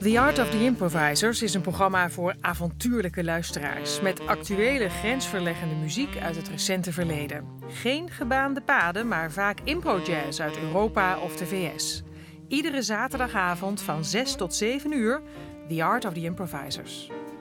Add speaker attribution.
Speaker 1: The Art of the Improvisers is een programma voor avontuurlijke luisteraars met actuele grensverleggende muziek uit het recente verleden. Geen gebaande paden, maar vaak impro-jazz uit Europa of de VS. Iedere zaterdagavond van 6 tot 7 uur, The Art of the Improvisers.